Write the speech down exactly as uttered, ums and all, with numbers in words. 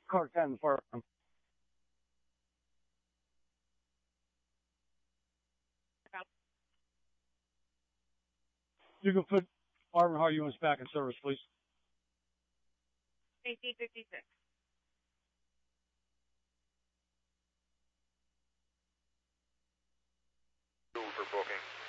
Car ten, fire. You can put Marvin Hart units back in service, please. A C fifty-six. For booking.